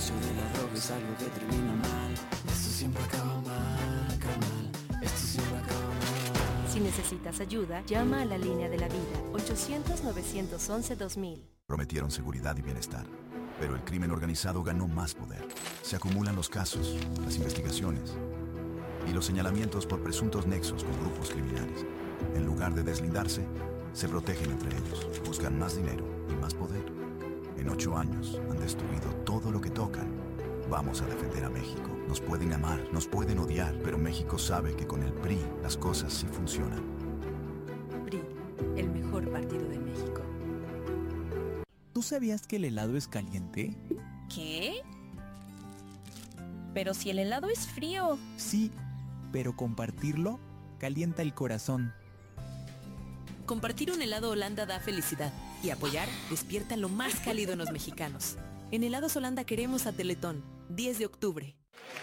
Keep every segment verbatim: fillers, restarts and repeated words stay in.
negocio de la droga es algo que termina mal. Esto siempre acaba mal, carnal. Esto siempre acaba mal. Si necesitas ayuda, llama a la línea de la vida, ochocientos, novecientos once, dos mil. Prometieron seguridad y bienestar, pero el crimen organizado ganó más poder. Se acumulan los casos, las investigaciones y los señalamientos por presuntos nexos con grupos criminales. En lugar de deslindarse, se protegen entre ellos, buscan más dinero y más poder. En ocho años han destruido todo lo que tocan. Vamos a defender a México. Nos pueden amar, nos pueden odiar, pero México sabe que con el P R I las cosas sí funcionan. P R I, el mejor partido de México. ¿Tú sabías que el helado es caliente? ¿Qué? Pero si el helado es frío. Sí, pero compartirlo calienta el corazón. Compartir un helado Holanda da felicidad y apoyar despierta lo más cálido en los mexicanos. En Helados Holanda queremos a Teletón, diez de octubre.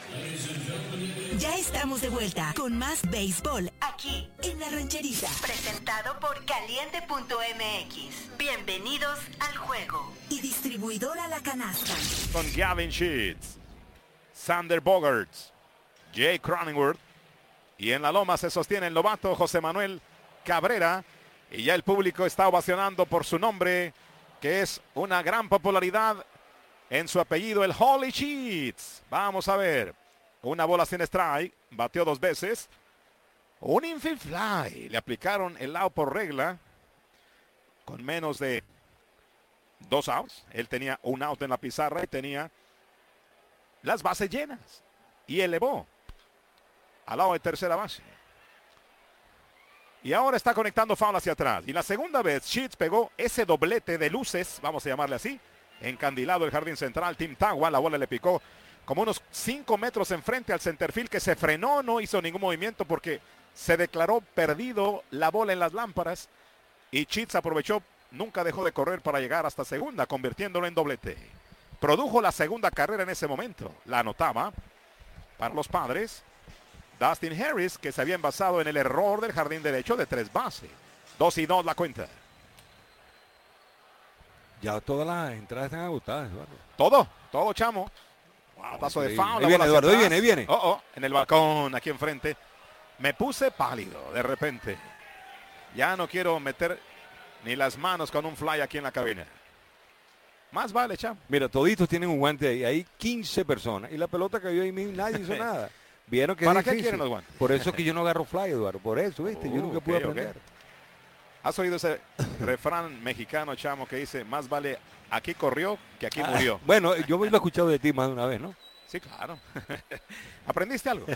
Ya estamos de vuelta con más béisbol aquí en La Rancherita. Presentado por caliente punto m x. Bienvenidos al juego. Y distribuidora La Canasta. Con Gavin Sheets, Sander Bogaerts, Jay Cronenworth. Y en la loma se sostiene el novato José Manuel Cabrera. Y ya el público está ovacionando por su nombre, que es una gran popularidad en su apellido, el Holy Sheets. Vamos a ver. Una bola sin strike. Bateó dos veces. Un infield fly. Le aplicaron el out por regla. Con menos de dos outs. Él tenía un out en la pizarra y tenía las bases llenas. Y elevó al lado de tercera base. Y ahora está conectando foul hacia atrás. Y la segunda vez Sheets pegó ese doblete de luces, vamos a llamarle así, encandilado el jardín central. Tim Tagua, la bola le picó como unos cinco metros enfrente al centerfield, que se frenó, no hizo ningún movimiento porque se declaró perdido la bola en las lámparas. Y Sheets aprovechó, nunca dejó de correr para llegar hasta segunda, convirtiéndolo en doblete. Produjo la segunda carrera en ese momento. La anotaba para los Padres Dustin Harris, que se había envasado en el error del jardín derecho de tres bases. Dos y dos la cuenta. Ya todas las entradas están agotadas, Eduardo. Todo, todo, chamo. Wow, paso de foul. Ahí viene, Eduardo, ahí viene, ahí viene. Oh, oh, en el balcón, aquí enfrente. Me puse pálido de repente. Ya no quiero meter ni las manos con un fly aquí en la cabina. Más vale, chamo. Mira, toditos tienen un guante ahí. Hay quince personas. Y la pelota cayó ahí mismo, nadie hizo nada. Vieron que ¿Para es qué difícil. quieren los guantes? Por eso es que yo no agarro fly, Eduardo. Por eso, ¿viste? Uh, yo nunca okay, pude aprender. Okay. ¿Has oído ese refrán mexicano, chamo, que dice, más vale aquí corrió que aquí Ah, murió? Bueno, yo lo he escuchado de ti más de una vez, ¿no? Sí, claro. ¿Aprendiste algo?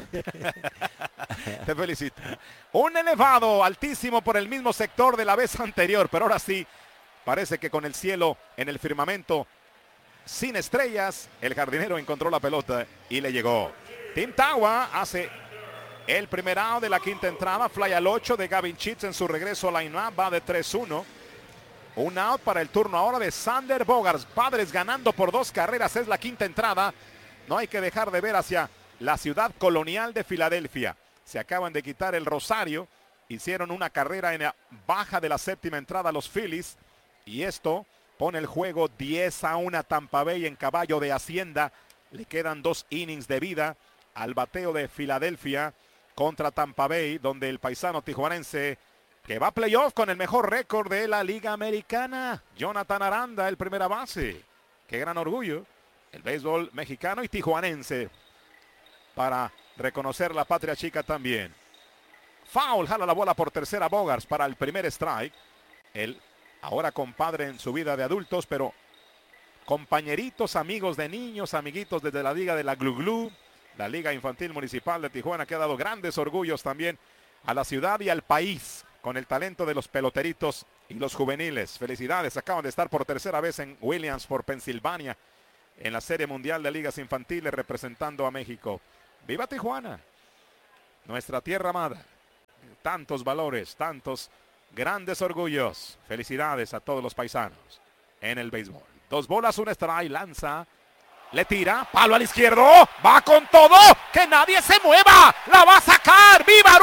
Te felicito. Un elevado altísimo por el mismo sector de la vez anterior, pero ahora sí, parece que con el cielo en el firmamento sin estrellas, el jardinero encontró la pelota y le llegó. Tim Tagua hace el primer out de la quinta entrada. Fly al ocho de Gavin Sheets en su regreso a line-up. Va de tres uno. Un out para el turno ahora de Sander Bogaerts. Padres ganando por dos carreras. Es la quinta entrada. No hay que dejar de ver hacia la ciudad colonial de Filadelfia. Se acaban de quitar el rosario. Hicieron una carrera en la baja de la séptima entrada los Phillies. Y esto pone el juego diez a uno a Tampa Bay en caballo de Hacienda. Le quedan dos innings de vida al bateo de Filadelfia contra Tampa Bay, donde el paisano tijuanense, que va a playoff con el mejor récord de la Liga Americana, Jonathan Aranda, el primera base. Qué gran orgullo, el béisbol mexicano y tijuanense, para reconocer la patria chica también. Foul, jala la bola por tercera Bogaerts para el primer strike. El ahora compadre en su vida de adultos, pero compañeritos, amigos de niños, amiguitos desde la Liga de la Glu Glu, la Liga Infantil Municipal de Tijuana, que ha dado grandes orgullos también a la ciudad y al país con el talento de los peloteritos y los juveniles. Felicidades, acaban de estar por tercera vez en Williamsport, Pensilvania, en la Serie Mundial de Ligas Infantiles representando a México. ¡Viva Tijuana! Nuestra tierra amada. Tantos valores, tantos grandes orgullos. Felicidades a todos los paisanos en el béisbol. Dos bolas, un strike, lanza. Le tira, palo al izquierdo, va con todo, que nadie se mueva, la va a sacar, ¡viva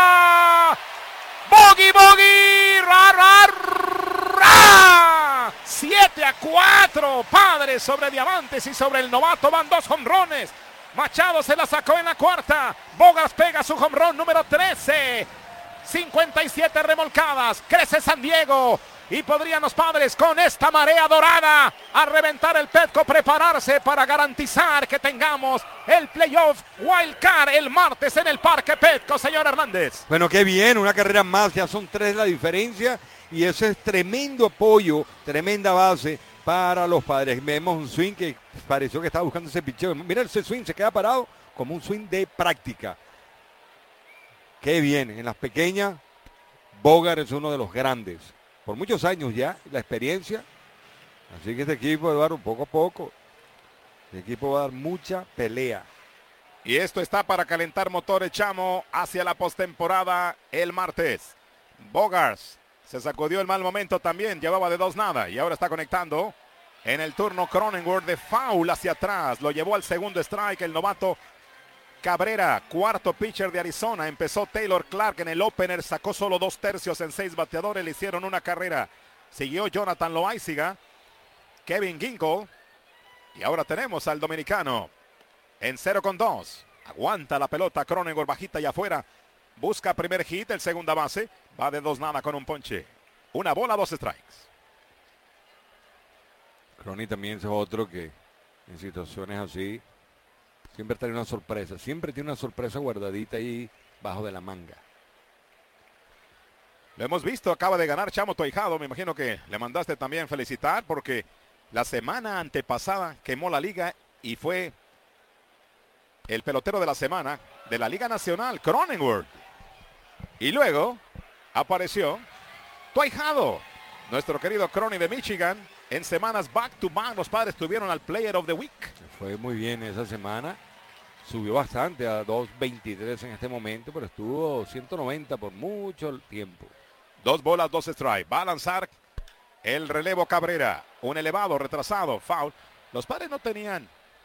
Aruba! ¡Bogey, bogey! ¡Ra, ra, ra! siete a cuatro. Padres sobre Diamantes y sobre el novato van dos jonrones. Machado se la sacó en la cuarta. Bogaerts pega su jonrón número trece. cincuenta y siete remolcadas. Crece San Diego. Y podrían los Padres con esta marea dorada a reventar el Petco, prepararse para garantizar que tengamos el playoff Wild Card el martes en el Parque Petco, señor Hernández. Bueno, qué bien, una carrera más, ya son tres la diferencia y eso es tremendo apoyo, tremenda base para los Padres. Vemos un swing que pareció que estaba buscando ese picheo. Mira ese swing, se queda parado como un swing de práctica. Qué bien, en las pequeñas, Bogaerts es uno de los grandes. Por muchos años ya, la experiencia. Así que este equipo, Eduardo, poco a poco, el equipo va a dar mucha pelea. Y esto está para calentar motores, Chamo, hacia la postemporada el martes. Bogaerts se sacudió el mal momento también, llevaba de dos nada y ahora está conectando. En el turno Cronenworth de foul hacia atrás, lo llevó al segundo strike el novato Cabrera, cuarto pitcher de Arizona. Empezó Taylor Clark en el opener, sacó solo dos tercios en seis bateadores, le hicieron una carrera. Siguió Jonathan Loaiziga, Kevin Ginkel y ahora tenemos al dominicano en cero con dos. Aguanta la pelota Cronenworth bajita y afuera. Busca primer hit, el segunda base. Va de dos nada con un ponche. Una bola, dos strikes. Crony también es otro que en situaciones así siempre trae una sorpresa. Siempre tiene una sorpresa guardadita ahí bajo de la manga. Lo hemos visto, acaba de ganar Chamo tu ahijado. Me imagino que le mandaste también felicitar porque la semana antepasada quemó la liga y fue el pelotero de la semana de la Liga Nacional, Cronenworth. Y luego apareció tu ahijado, nuestro querido Crony de Michigan. En semanas back to back los Padres tuvieron al Player of the Week. Fue muy bien esa semana. Subió bastante a dos veintitrés en este momento, pero estuvo ciento noventa por mucho tiempo. Dos bolas, dos strikes. Va a lanzar el relevo Cabrera. Un elevado, retrasado, foul. Los Padres no tenían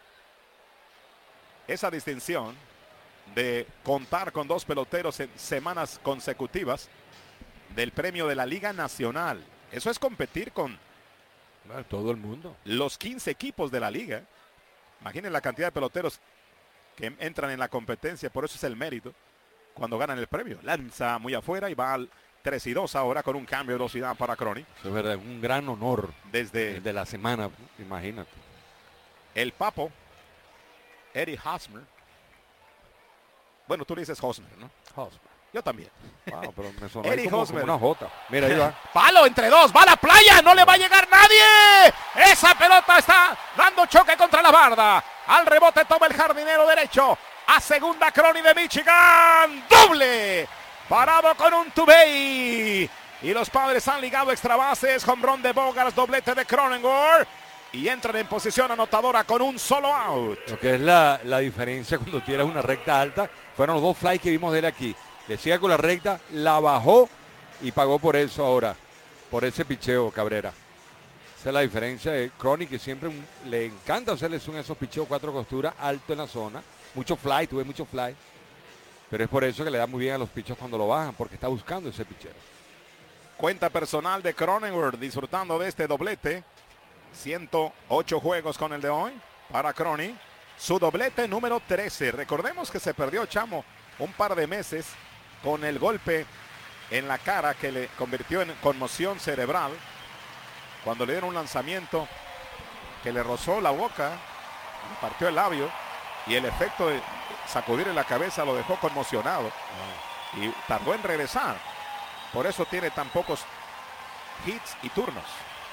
esa distinción de contar con dos peloteros en semanas consecutivas del premio de la Liga Nacional. Eso es competir con bueno, todo el mundo. Los quince equipos de la liga. Imaginen la cantidad de peloteros que entran en la competencia, por eso es el mérito cuando ganan el premio. Lanza muy afuera y va al tres y dos ahora con un cambio de velocidad para Crony. Eso es verdad, un gran honor desde de la semana, imagínate. El Papo, Eddie Hosmer. Bueno, tú le dices Hosmer, ¿no? Hosmer. Yo también. Wow, pero me sonó Eddie como, Hosmer. como una jota. Mira, ahí va. Palo entre dos, va a la playa, no le va a llegar nadie. Esa pelota está dando choque contra la barda. Al rebote toma el jardinero derecho. A segunda Crony de Michigan. Doble. Parado con un two-bay. Y los Padres han ligado extra bases. Home run de Bogaerts, doblete de Cronenworth. Y entran en posición anotadora con un solo out. Lo que es la, la diferencia cuando tiras una recta alta. Fueron los dos flies que vimos de él aquí. Le sigue con la recta, la bajó y pagó por eso ahora. Por ese picheo, Cabrera. Esa es la diferencia de Crony, que siempre un, le encanta hacerle un esos picheos cuatro costuras, alto en la zona. Mucho fly, tuve mucho fly. Pero es por eso que le da muy bien a los pichos cuando lo bajan, porque está buscando ese picheo. Cuenta personal de Cronenworth disfrutando de este doblete. ciento ocho juegos con el de hoy para Crony. Su doblete número trece. Recordemos que se perdió, Chamo, un par de meses con el golpe en la cara que le convirtió en conmoción cerebral cuando le dieron un lanzamiento que le rozó la boca, le partió el labio y el efecto de sacudirle la cabeza lo dejó conmocionado y tardó en regresar. Por eso tiene tan pocos hits y turnos.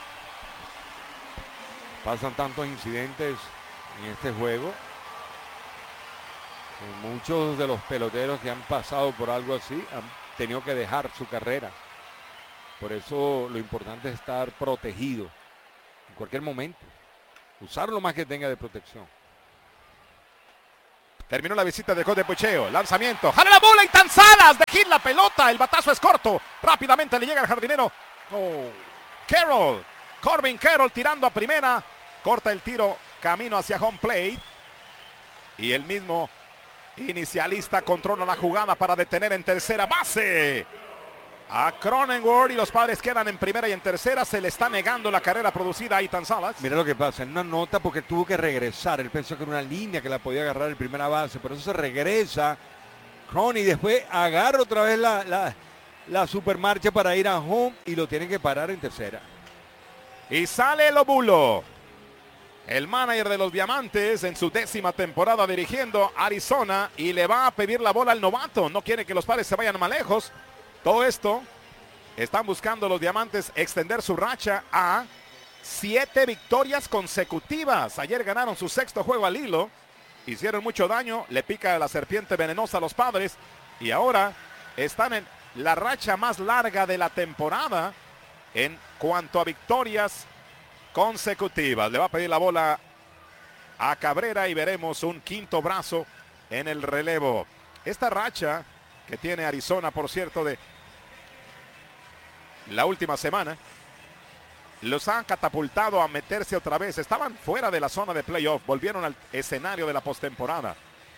Pasan tantos incidentes en este juego. Muchos de los peloteros que han pasado por algo así han tenido que dejar su carrera. Por eso lo importante es estar protegido en cualquier momento. Usar lo más que tenga de protección. Terminó la visita de coach de pucheo. Lanzamiento. Jala la bola y Tanzadas. De hit la pelota. El batazo es corto. Rápidamente le llega al jardinero. Oh. Carroll. Corbin Carroll tirando a primera. Corta el tiro. Camino hacia home plate. Y el mismo inicialista controla la jugada para detener en tercera base a Cronenworth y los Padres quedan en primera y en tercera. Se le está negando la carrera producida a Ethan Salas. Mira lo que pasa, en una nota porque tuvo que regresar. Él pensó que era una línea que la podía agarrar en primera base, pero eso se regresa. Cron y después agarra otra vez la, la, la supermarcha para ir a home y lo tienen que parar en tercera. Y sale Lobulo, el manager de los Diamantes, en su décima temporada dirigiendo Arizona, y le va a pedir la bola al novato. No quiere que los Padres se vayan más lejos. Todo esto, están buscando los Diamantes extender su racha a siete victorias consecutivas. Ayer ganaron su sexto juego al hilo, hicieron mucho daño, le pica la serpiente venenosa a los Padres, y ahora están en la racha más larga de la temporada en cuanto a victorias consecutivas. Le va a pedir la bola a Cabrera y veremos un quinto brazo en el relevo. Esta racha que tiene Arizona, por cierto, de la última semana, los han catapultado a meterse otra vez. Estaban fuera de la zona de playoff, volvieron al escenario de la postemporada.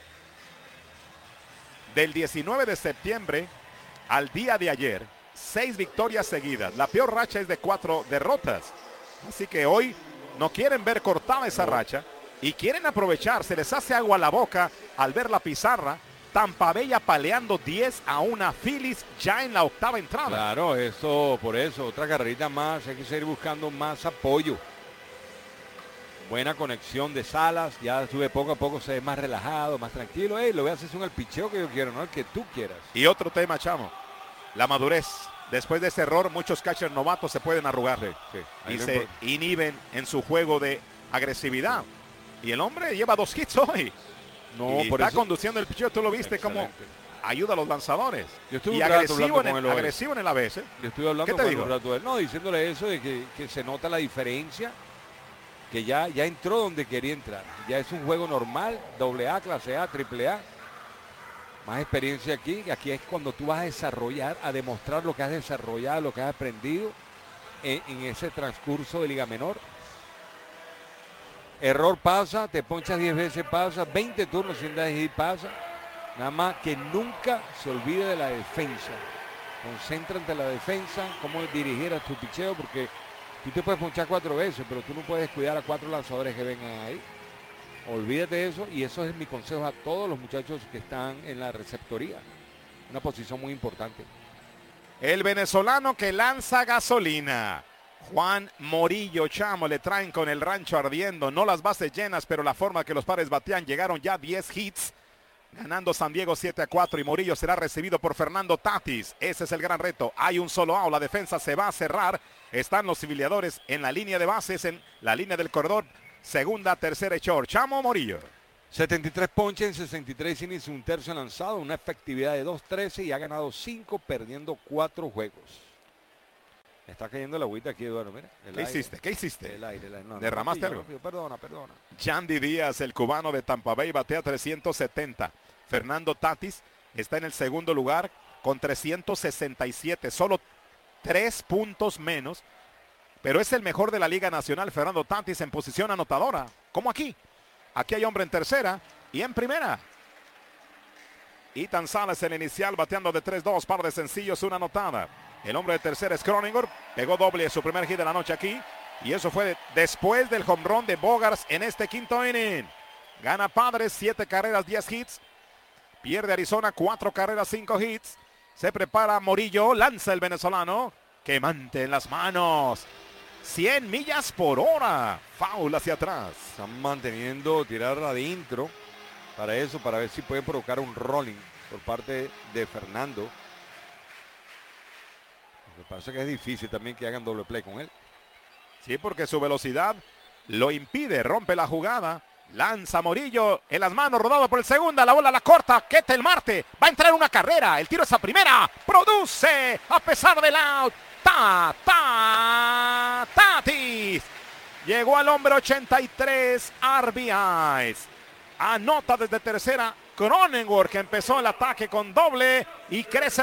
Del diecinueve de septiembre al día de ayer, seis victorias seguidas. La peor racha es de cuatro derrotas. Así que hoy no quieren ver cortada esa racha y quieren aprovechar. Se les hace agua a la boca al ver la pizarra. Tampa Bay apaleando diez a uno a Phillies ya en la octava entrada. Claro, eso, por eso, otra carrerita más. Hay que seguir buscando más apoyo. Buena conexión de Salas. Ya sube poco a poco, se ve más relajado, más tranquilo. Hey, lo voy a hacer el picheo que yo quiero, no el que tú quieras. Y otro tema, chamo. La madurez. Después de ese error, muchos catchers novatos se pueden arrugar. Sí, sí. Y se inhiben en su juego de agresividad. Y el hombre lleva dos hits hoy. No, y por está eso... conduciendo el picheo. Tú lo viste como ayuda a los lanzadores. Yo estuve y un rato agresivo en, con el, él hoy. agresivo en el A B C. Yo estuve hablando ¿Qué te con digo? un rato de él. No, diciéndole eso de que, que se nota la diferencia. Que ya, ya entró donde quería entrar. Ya es un juego normal, doble A, clase A, triple A. Más experiencia aquí. Aquí es cuando tú vas a desarrollar, a demostrar lo que has desarrollado, lo que has aprendido en, en ese transcurso de Liga Menor. Error pasa, te ponchas diez veces pasa, veinte turnos sin dar hit pasa. Nada más que nunca se olvide de la defensa. Concéntrate en la defensa, cómo dirigir a tu picheo, porque tú te puedes ponchar cuatro veces, pero tú no puedes cuidar a cuatro lanzadores que vengan ahí. Olvídate de eso, y eso es mi consejo a todos los muchachos que están en la receptoría. Una posición muy importante. El venezolano que lanza gasolina. Juan Morillo, chamo, le traen con el rancho ardiendo. No las bases llenas, pero la forma que los Padres batean. Llegaron ya diez hits. Ganando San Diego siete a cuatro, y Morillo será recibido por Fernando Tatis. Ese es el gran reto. Hay un solo out, la defensa se va a cerrar. Están los civiliadores en la línea de bases, en la línea del corredor. Segunda, tercera y short. Chamo Morillo. setenta y tres ponches en sesenta y tres innings, un tercio lanzado, una efectividad de dos trece y ha ganado cinco, perdiendo cuatro juegos. Me está cayendo la agüita aquí, Eduardo. Mira, ¿Qué aire. hiciste? ¿Qué hiciste? El aire. El aire. No, ¿Derramaste no, algo? No, perdona, perdona. Yandy Díaz, el cubano de Tampa Bay, batea trescientos setenta. Fernando Tatis está en el segundo lugar con trescientos sesenta y siete. Solo tres puntos menos. Pero es el mejor de la Liga Nacional, Fernando Tatis, en posición anotadora. Como aquí. Aquí hay hombre en tercera y en primera. Ethan Salas, el inicial, bateando de tres dos, par de sencillos, una anotada. El hombre de tercera es Cronenworth, pegó doble su primer hit de la noche aquí. Y eso fue después del home run de Bogaerts en este quinto inning. Gana Padres, siete carreras, diez hits. Pierde Arizona, cuatro carreras, cinco hits. Se prepara Morillo, lanza el venezolano. Quemante en las manos. cien millas por hora. Foul hacia atrás. Están manteniendo tirar adentro para eso, para ver si pueden provocar un rolling por parte de Fernando. Lo que pasa es que es difícil también que hagan doble play con él. Sí, porque su velocidad lo impide, rompe la jugada. Lanza Morillo en las manos, rodado por el segunda, la bola la corta, Ketel Marte, va a entrar una carrera, el tiro es a primera, produce a pesar del out. Ta, ta, Tatis. Llegó al hombre ochenta y tres R B Is. Anota desde tercera Cronenworth, que empezó el ataque con doble y crece